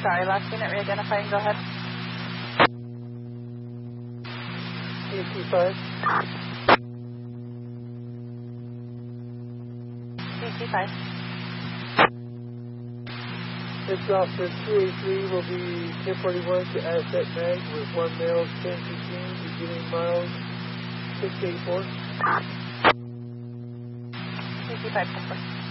Sorry, last unit, re-identifying, go ahead. CT5. CT5. This officer 283 will be 1041 to Asset Mag with 1 male 1015 beginning miles 684. CT5,